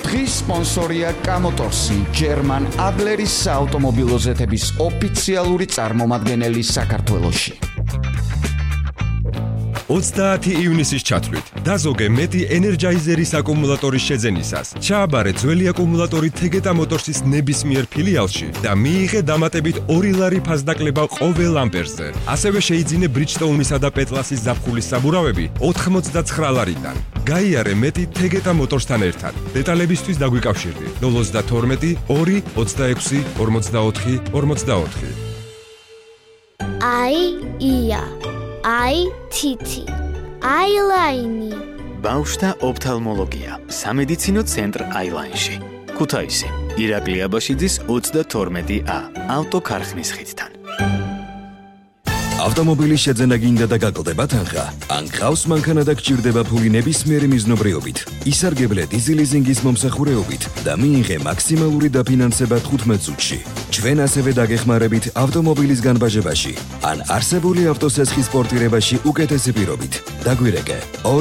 დღის სპონსორია კამოტორსი, ჯერმან ადლერის საავტომობილო ზეთების ოფიციალური წარმომადგენელი საქართველოში. 30 ივნისის ჩათვლით დაზოგე მეტი ენერჯაიზერის აკუმულატორის შეძენისას. ჩააბარე ძველი აკუმულატორი თეგეტა მოტორსის ნებისმიერ ფილიალში და მიიღე დამატებით 2 ლარი ფასდაკლება ყოველ ამპერზე. ასევე შეიძინე ბრიჯსტოუნისა და პეტლასის ზაფხულის საბურავები 89 ლარიდან. გაიარე მეტი თეგეტა მოტორსთან ერთად. დეტალებისთვის დაგვიკავშირდი 032 2 26 44 44. ია IT აილაინი ბავშვთა ოფთალმოლოგია სამედიცინო ცენტრ აილაინში ქუთაისი ირაკლი აბაშიძის 32A ავტოქარხნის ხიდთან ავტომობილის შეძენა გინდა და გაკლდება თანხა ან გყავს მანქანა და გჭირდება ფული ნებისმიერი მიზნობრიობით ისარგებლე დიზელიზინგის მომსახურეობით და მიიღე მაქსიმალური დაფინანსება 15 წუთში ჩვენ ასევე დაგეხმარებით ავტომობილის განბაჟებაში ან არსებული ავტოსესხის პორტირებაში უკეთესი პირობით დაგვირეკე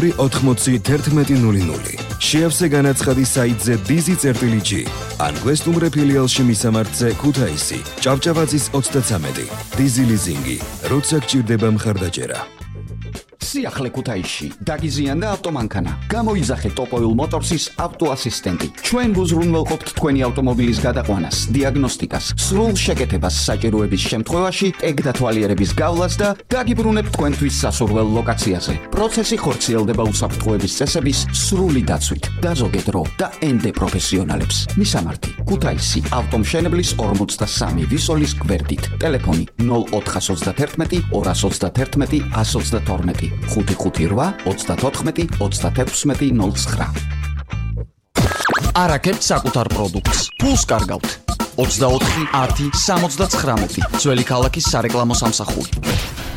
2801100 შეავსე განაცხადი საიტზე dizi.g ან გვესტუმრე ფილიალში მისამართზე ქუთაისი ჭავჭავაძის 33 დიზელიზინგი როცა გჭირდება მხარდაჭერა სიახლე ქუთაისში დაგიზიანდა ავტომანქანა. გამოიძახე ტოპოილ მოტორსის ავტოასისტენტი. ჩვენ გუზრუნველყოფთ თქვენი ავტომობილის გადაყვანას, დიაგნოსტიკას, სრულ შეკეთებას საჭიროების შემთხვევაში, ტეგ-დათვალიერების გავლას და დაგიბრუნებთ თქვენთვის სასურველ ლოკაციაზე. პროცესი ხორციელდება უსაფრთხოების წესების სრული დაცვით. დაზოგე დრო და ენდე პროფესიონალებს. მისამართი: ქუთაისი, ავტომშენებლის 43 ვისოლის გვერდით. ტელეფონი 0431 231 122 558-34-36-09. არაკებთ საკუთარ პროდუქტს. ფულს კარგავთ. 24-10-79. ძველი ქალაქის სარეკლამო სამსახური.